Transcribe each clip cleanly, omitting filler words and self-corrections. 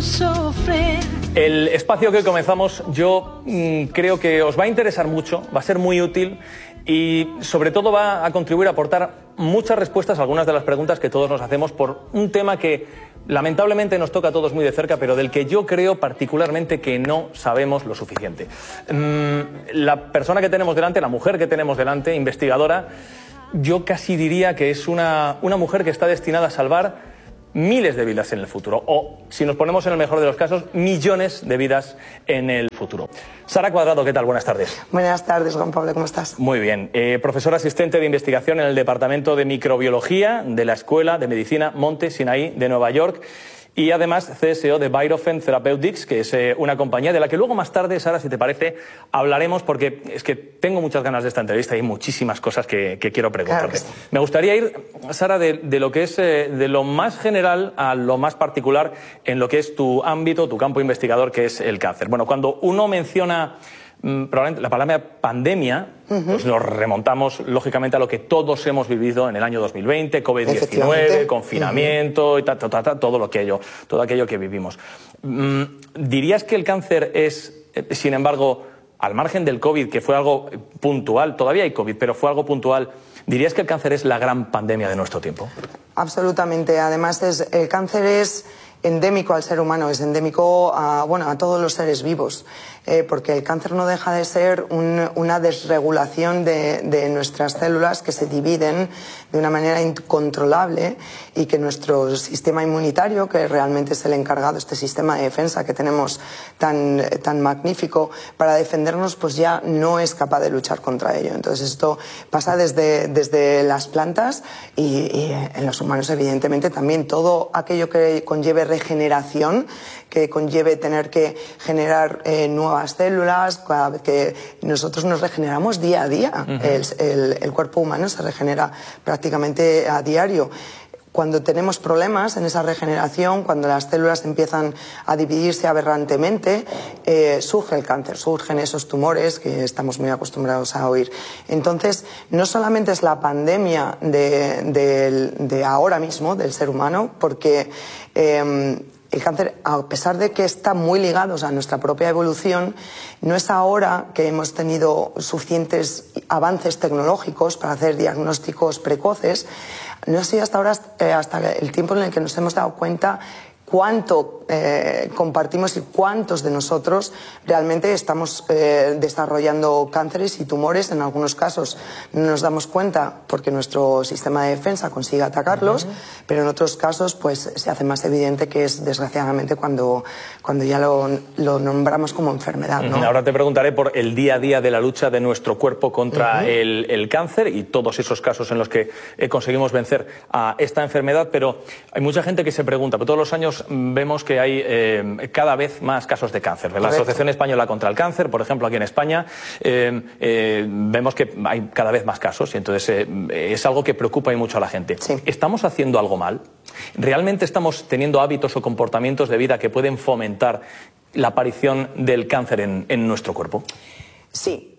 El espacio que hoy comenzamos yo creo que os va a interesar mucho, va a ser muy útil y sobre todo va a contribuir a aportar muchas respuestas a algunas de las preguntas que todos nos hacemos por un tema que lamentablemente nos toca a todos muy de cerca, pero del que yo creo particularmente que no sabemos lo suficiente. La persona que tenemos delante, la mujer que tenemos delante, investigadora, yo casi diría que es una mujer que está destinada a salvar miles de vidas en el futuro, o, si nos ponemos en el mejor de los casos, millones de vidas en el futuro. Sara Cuadrado, ¿qué tal? Buenas tardes. Buenas tardes, Juan Pablo, ¿cómo estás? Muy bien. Profesora asistente de investigación en el Departamento de Microbiología de la Escuela de Medicina Monte Sinaí de Nueva York. Y además CSO de Virofen Therapeutics, que es una compañía de la que luego más tarde, Sara, si te parece, hablaremos, porque es que tengo muchas ganas de esta entrevista y hay muchísimas cosas que quiero preguntarte. Claro que sí. Me gustaría ir, Sara, de lo que es de lo más general a lo más particular en lo que es tu ámbito, tu campo investigador, que es el cáncer. Bueno, cuando uno menciona probablemente la palabra pandemia, pues nos remontamos lógicamente a lo que todos hemos vivido en el año 2020, COVID-19, confinamiento y todo aquello que vivimos. ¿Dirías que el cáncer es, sin embargo, al margen del COVID, que fue algo puntual, todavía hay COVID, pero fue algo puntual, ¿dirías que el cáncer es la gran pandemia de nuestro tiempo? Absolutamente. Además, el cáncer es endémico al ser humano, es endémico a todos los seres vivos, porque el cáncer no deja de ser una desregulación de nuestras células que se dividen de una manera incontrolable y que nuestro sistema inmunitario, que realmente es el encargado, este sistema de defensa que tenemos tan magnífico para defendernos, pues ya no es capaz de luchar contra ello. Entonces esto pasa desde las plantas y en los humanos evidentemente también. Todo aquello que conlleve regeneración, que conlleve tener que generar nuevas células, que nosotros nos regeneramos día a día. El cuerpo humano se regenera prácticamente a diario. Cuando tenemos problemas en esa regeneración, cuando las células empiezan a dividirse aberrantemente, surge el cáncer, surgen esos tumores que estamos muy acostumbrados a oír. Entonces, no solamente es la pandemia de ahora mismo, del ser humano, porque el cáncer, a pesar de que está muy ligado a nuestra propia evolución, no es ahora que hemos tenido suficientes avances tecnológicos para hacer diagnósticos precoces. No ha sido hasta ahora, hasta el tiempo en el que nos hemos dado cuenta cuánto compartimos y cuántos de nosotros realmente estamos desarrollando cánceres y tumores. En algunos casos no nos damos cuenta porque nuestro sistema de defensa consigue atacarlos, pero en otros casos pues se hace más evidente que es desgraciadamente cuando ya lo nombramos como enfermedad, ¿no? Ahora te preguntaré por el día a día de la lucha de nuestro cuerpo contra el cáncer y todos esos casos en los que conseguimos vencer a esta enfermedad, pero hay mucha gente que se pregunta, pero todos los años vemos que hay cada vez más casos de cáncer. La Asociación Española contra el Cáncer, por ejemplo, aquí en España, vemos que hay cada vez más casos y entonces es algo que preocupa y mucho a la gente. Sí. ¿Estamos haciendo algo mal? ¿Realmente estamos teniendo hábitos o comportamientos de vida que pueden fomentar la aparición del cáncer en nuestro cuerpo? Sí,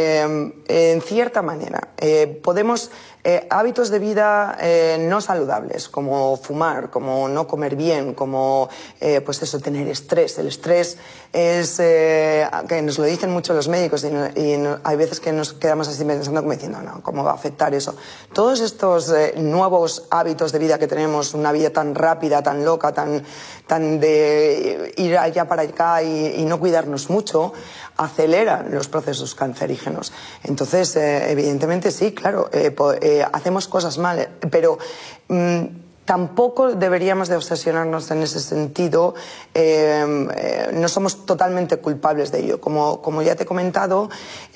en cierta manera. Podemos hábitos de vida no saludables, como fumar, como no comer bien, como pues eso, tener estrés. El estrés es que nos lo dicen mucho los médicos y hay veces que nos quedamos así pensando como diciendo, no, ¿cómo va a afectar eso? Todos estos nuevos hábitos de vida que tenemos, una vida tan rápida, tan loca, tan de ir allá para acá y no cuidarnos mucho, aceleran los procesos cancerígenos. Entonces, evidentemente sí, claro, hacemos cosas mal, pero tampoco deberíamos de obsesionarnos en ese sentido. No somos totalmente culpables de ello. Como ya te he comentado,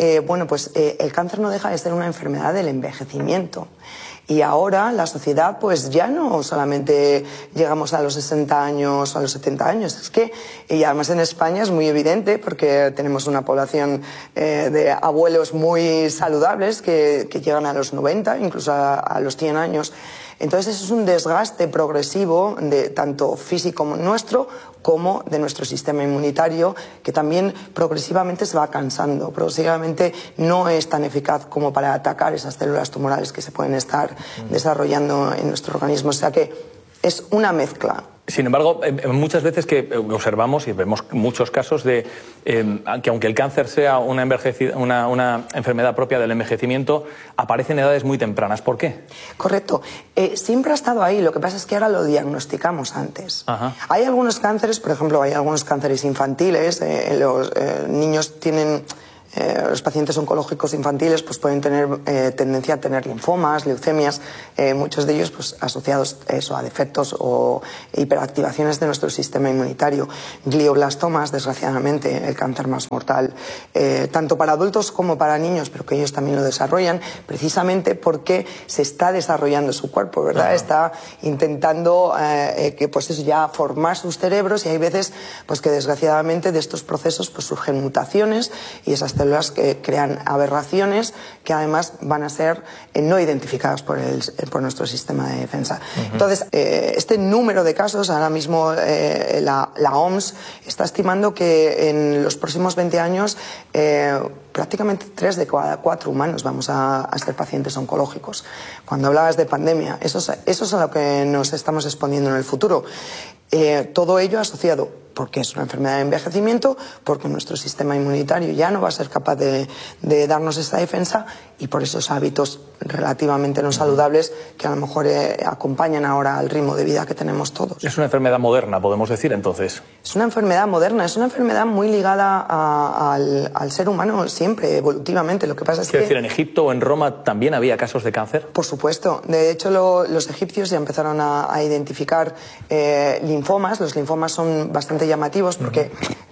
el cáncer no deja de ser una enfermedad del envejecimiento. Y ahora la sociedad pues ya no solamente llegamos a los 60 años o a los 70 años, es que, y además en España es muy evidente porque tenemos una población de abuelos muy saludables que llegan a los 90, incluso a los 100 años. Entonces es un desgaste progresivo de tanto físico nuestro como de nuestro sistema inmunitario, que también progresivamente se va cansando, progresivamente no es tan eficaz como para atacar esas células tumorales que se pueden estar desarrollando en nuestro organismo. O sea que Es una mezcla. Sin embargo, muchas veces que observamos y vemos muchos casos de que aunque el cáncer sea una enfermedad propia del envejecimiento, aparece en edades muy tempranas. ¿Por qué? Correcto. Siempre ha estado ahí, lo que pasa es que ahora lo diagnosticamos antes. Ajá. Hay algunos cánceres, por ejemplo, hay algunos cánceres infantiles, los niños tienen... los pacientes oncológicos infantiles pues pueden tener tendencia a tener linfomas, leucemias, muchos de ellos pues asociados a defectos o hiperactivaciones de nuestro sistema inmunitario. Glioblastomas, desgraciadamente, el cáncer más mortal, tanto para adultos como para niños, pero que ellos también lo desarrollan, precisamente porque se está desarrollando su cuerpo, ¿verdad? Ajá. Está intentando que pues eso, ya formar sus cerebros, y hay veces pues que desgraciadamente de estos procesos pues surgen mutaciones, y esas células que crean aberraciones que además van a ser no identificadas por nuestro sistema de defensa. Entonces, este número de casos, ahora mismo la OMS está estimando que en los próximos 20 años prácticamente 3 de cada 4 humanos vamos a ser pacientes oncológicos. Cuando hablabas de pandemia, eso es a lo que nos estamos exponiendo en el futuro. Todo ello asociado porque es una enfermedad de envejecimiento, porque nuestro sistema inmunitario ya no va a ser capaz de darnos esta defensa, y por esos hábitos relativamente no saludables que a lo mejor acompañan ahora al ritmo de vida que tenemos todos. Es una enfermedad moderna, podemos decir, entonces. Es una enfermedad moderna, es una enfermedad muy ligada al ser humano siempre, evolutivamente. Lo que pasa es que... Quiero decir, ¿en Egipto o en Roma también había casos de cáncer? Por supuesto. De hecho, los egipcios ya empezaron a identificar linfomas. Los linfomas son bastante llamativos porque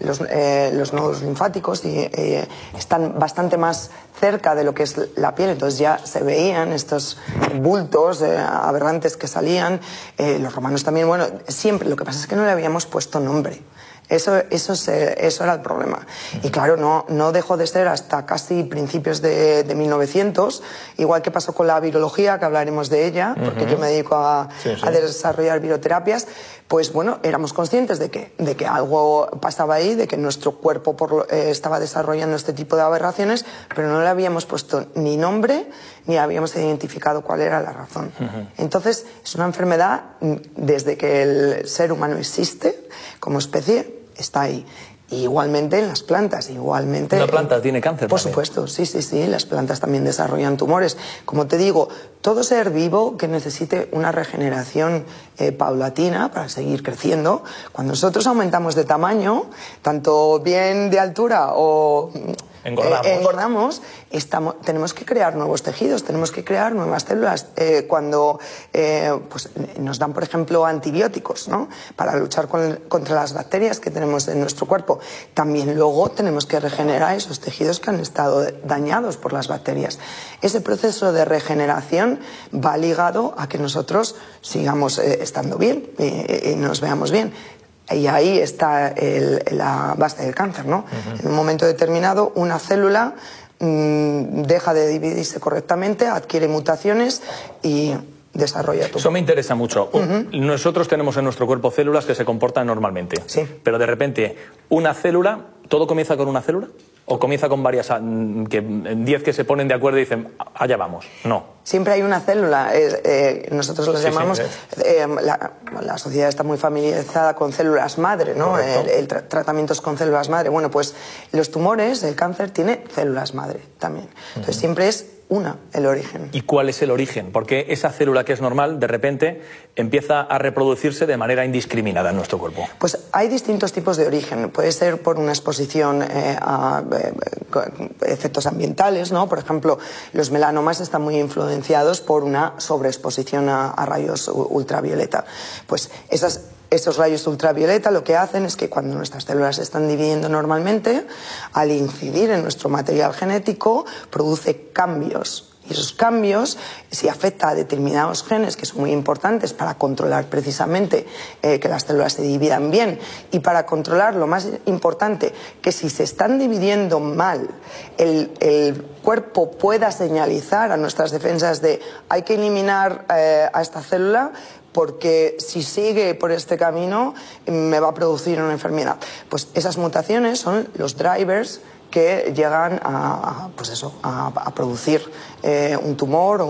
los nodos linfáticos están bastante más cerca de lo que es la piel, entonces ya se veían estos bultos aberrantes que salían. Los romanos también, bueno, siempre. Lo que pasa es que no le habíamos puesto nombre. Eso era el problema. Y claro, no dejó de ser hasta casi principios de 1900, igual que pasó con la virología, que hablaremos de ella, porque yo me dedico a desarrollar viroterapias. Pues bueno, éramos conscientes de que algo pasaba ahí, de que nuestro cuerpo estaba desarrollando este tipo de aberraciones, pero no le habíamos puesto ni nombre ni habíamos identificado cuál era la razón. Entonces, es una enfermedad, desde que el ser humano existe como especie, está ahí. Y igualmente en las plantas, igualmente... ¿Una planta tiene cáncer? Por supuesto, sí, las plantas también desarrollan tumores. Como te digo, todo ser vivo que necesite una regeneración paulatina para seguir creciendo, cuando nosotros aumentamos de tamaño, tanto bien de altura o... engordamos, tenemos que crear nuevos tejidos, tenemos que crear nuevas células. Cuando pues nos dan, por ejemplo, antibióticos, ¿no?, para luchar contra las bacterias que tenemos en nuestro cuerpo, también luego tenemos que regenerar esos tejidos que han estado dañados por las bacterias. Ese proceso de regeneración va ligado a que nosotros sigamos estando bien y nos veamos bien. Y ahí está la base del cáncer, ¿no? En un momento determinado, una célula deja de dividirse correctamente, adquiere mutaciones y desarrolla tumor. Eso me interesa mucho. Nosotros tenemos en nuestro cuerpo células que se comportan normalmente. Sí. Pero de repente, una célula, ¿todo comienza con una célula? ¿O comienza con varias, 10 que se ponen de acuerdo y dicen, allá vamos? No. Siempre hay una célula. Nosotros las llamamos... la sociedad está muy familiarizada con células madre, ¿no? Tratamientos con células madre. Bueno, pues los tumores, el cáncer, tiene células madre también. Entonces siempre es el origen. ¿Y cuál es el origen? Porque esa célula que es normal, de repente, empieza a reproducirse de manera indiscriminada en nuestro cuerpo. Pues hay distintos tipos de origen. Puede ser por una exposición a efectos ambientales, ¿no? Por ejemplo, los melanomas están muy influenciados por una sobreexposición a rayos ultravioleta. Pues esos rayos ultravioleta lo que hacen es que cuando nuestras células se están dividiendo normalmente, al incidir en nuestro material genético, produce cambios. Y esos cambios, si afecta a determinados genes que son muy importantes para controlar precisamente que las células se dividan bien, y para controlar lo más importante, que si se están dividiendo mal, el cuerpo pueda señalizar a nuestras defensas de hay que eliminar a esta célula, porque si sigue por este camino me va a producir una enfermedad. Pues esas mutaciones son los drivers que llegan pues eso, a producir un tumor o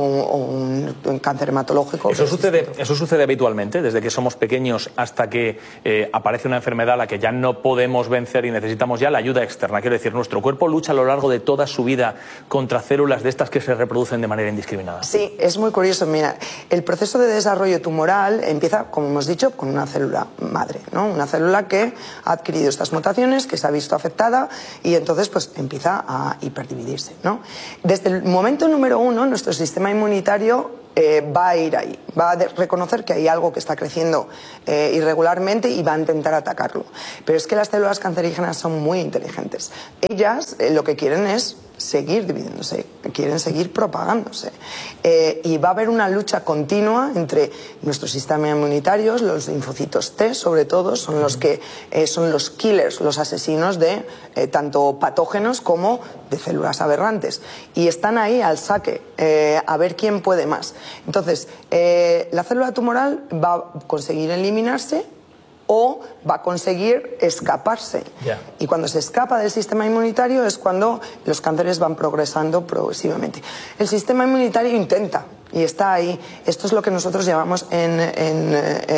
un cáncer hematológico. ¿Eso sucede habitualmente, desde que somos pequeños hasta que aparece una enfermedad a la que ya no podemos vencer y necesitamos ya la ayuda externa? Quiero decir, ¿nuestro cuerpo lucha a lo largo de toda su vida contra células de estas que se reproducen de manera indiscriminada? Sí, es muy curioso. Mira, el proceso de desarrollo tumoral empieza, como hemos dicho, con una célula madre, ¿no? Una célula que ha adquirido estas mutaciones, que se ha visto afectada y entonces pues empieza a hiperdividirse, ¿no? Desde el momento número 1, nuestro sistema inmunitario va a ir ahí, va a reconocer que hay algo que está creciendo irregularmente y va a intentar atacarlo. Pero es que las células cancerígenas son muy inteligentes. Ellas lo que quieren es seguir dividiéndose, quieren seguir propagándose. Y va a haber una lucha continua entre nuestro sistema inmunitario, los linfocitos T sobre todo, son los que son los killers, los asesinos de tanto patógenos como de células aberrantes. Y están ahí al saque, a ver quién puede más. Entonces, la célula tumoral va a conseguir eliminarse o va a conseguir escaparse. Yeah. Y cuando se escapa del sistema inmunitario es cuando los cánceres van progresando progresivamente. El sistema inmunitario intenta y está ahí. Esto es lo que nosotros llamamos en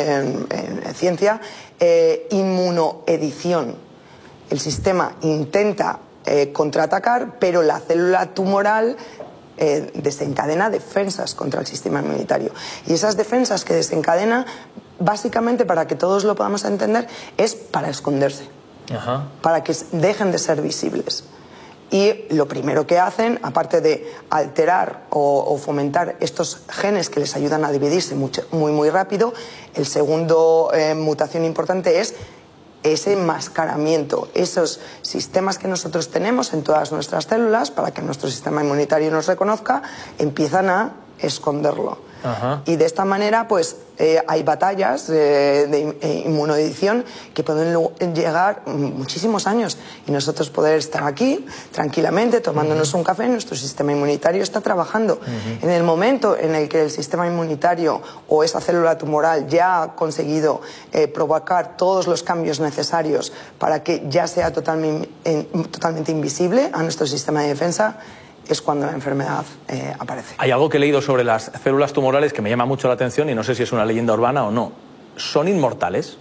ciencia inmunoedición. El sistema intenta contraatacar, pero la célula tumoral desencadena defensas contra el sistema inmunitario. Y esas defensas que desencadena, básicamente, para que todos lo podamos entender, es para esconderse. Ajá. Para que dejen de ser visibles. Y lo primero que hacen, aparte de alterar o fomentar estos genes que les ayudan a dividirse muy rápido, el segundo mutación importante es ese enmascaramiento, esos sistemas que nosotros tenemos en todas nuestras células para que nuestro sistema inmunitario nos reconozca, empiezan a esconderlo. Ajá. Y de esta manera, pues, hay batallas de inmunoedición que pueden llegar muchísimos años y nosotros poder estar aquí tranquilamente tomándonos un café, nuestro sistema inmunitario está trabajando. En el momento en el que el sistema inmunitario o esa célula tumoral ya ha conseguido provocar todos los cambios necesarios para que ya sea totalmente invisible a nuestro sistema de defensa, es cuando la enfermedad aparece. Hay algo que he leído sobre las células tumorales que me llama mucho la atención y no sé si es una leyenda urbana o no. ¿Son inmortales?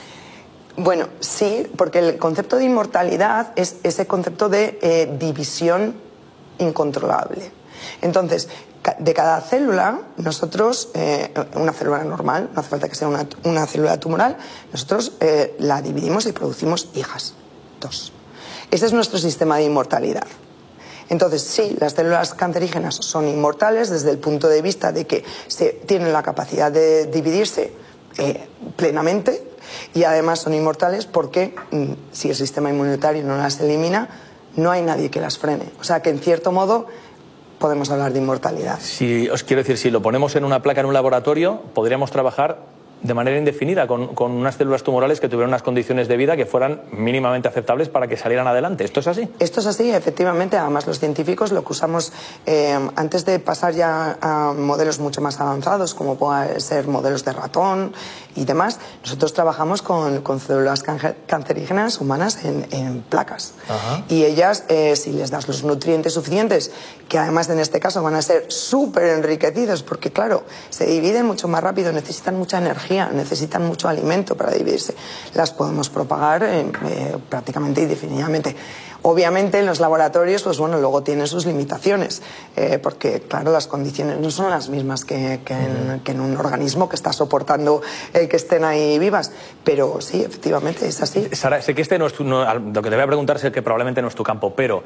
Bueno, sí, porque el concepto de inmortalidad es ese concepto de división incontrolable. Entonces, de cada célula, nosotros, una célula normal, no hace falta que sea una célula tumoral, nosotros la dividimos y producimos hijas, 2. Ese es nuestro sistema de inmortalidad. Entonces, sí, las células cancerígenas son inmortales desde el punto de vista de que tienen la capacidad de dividirse plenamente y además son inmortales porque si el sistema inmunitario no las elimina, no hay nadie que las frene. O sea que, en cierto modo, podemos hablar de inmortalidad. Si os quiero decir, si lo ponemos en una placa en un laboratorio, podríamos trabajar de manera indefinida con unas células tumorales que tuvieran unas condiciones de vida que fueran mínimamente aceptables para que salieran adelante. ¿Esto es así? Esto es así, efectivamente. Además, los científicos lo que usamos antes de pasar ya a modelos mucho más avanzados, como pueden ser modelos de ratón y demás, nosotros trabajamos con células cancerígenas humanas en placas. Ajá. Y ellas, si les das los nutrientes suficientes, que además en este caso van a ser súper enriquecidos, porque claro, se dividen mucho más rápido, necesitan mucha energía, necesitan mucho alimento para dividirse, las podemos propagar prácticamente indefinidamente. Obviamente en los laboratorios, pues bueno, luego tienen sus limitaciones, porque claro, las condiciones no son las mismas que en un organismo que está soportando el que estén ahí vivas, pero sí, efectivamente es así. Sara, sé que lo que te voy a preguntar sé que probablemente no es tu campo, pero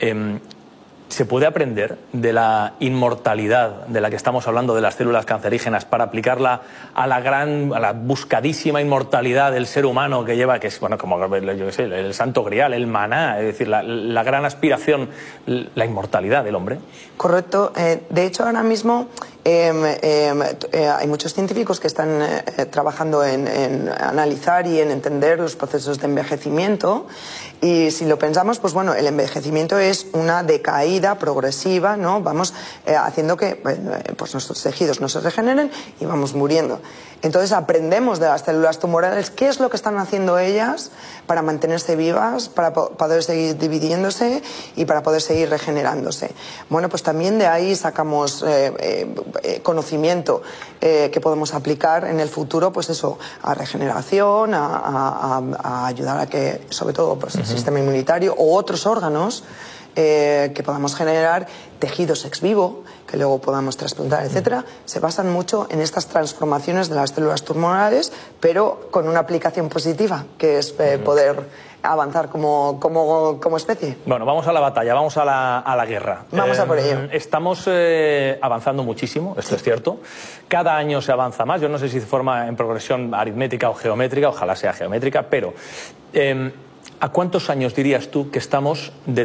¿se puede aprender de la inmortalidad de la que estamos hablando de las células cancerígenas para aplicarla a la buscadísima inmortalidad del ser humano que lleva, que es, bueno, como yo qué sé, el santo grial, el maná, es decir, la gran aspiración, la inmortalidad del hombre? Correcto. De hecho, ahora mismo Hay muchos científicos que están trabajando en analizar y en entender los procesos de envejecimiento, y si lo pensamos, pues bueno, el envejecimiento es una decaída progresiva, ¿no? Vamos haciendo que pues nuestros tejidos no se regeneren y vamos muriendo. Entonces aprendemos de las células tumorales qué es lo que están haciendo ellas para mantenerse vivas, para poder seguir dividiéndose y para poder seguir regenerándose. Bueno, pues también de ahí sacamos conocimiento que podemos aplicar en el futuro, pues eso, a regeneración, a ayudar a que, sobre todo, pues el sistema inmunitario o otros órganos que podamos generar tejidos ex vivo, que luego podamos trasplantar, etcétera, se basan mucho en estas transformaciones de las células tumorales, pero con una aplicación positiva, que es poder avanzar como especie. Bueno, vamos a la batalla, vamos a la guerra. Vamos a por ello. Estamos avanzando muchísimo, esto es cierto. Cada año se avanza más. Yo no sé si se forma en progresión aritmética o geométrica, ojalá sea geométrica, pero ¿a cuántos años dirías tú que estamos de